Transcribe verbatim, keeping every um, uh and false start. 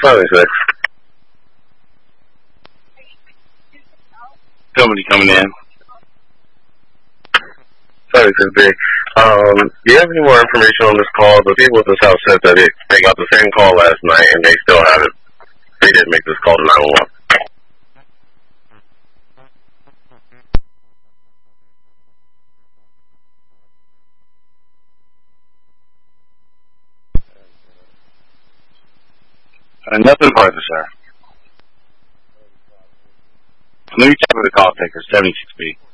seventy-six. Somebody coming in. seventy-six B. Um, do you have any more information on this call? The people at this house said that it, they got the same call last night and they still haven't. They didn't make this call to nine one one. Uh, nothing further, sir. Let me check with the call taker, seventy-six B.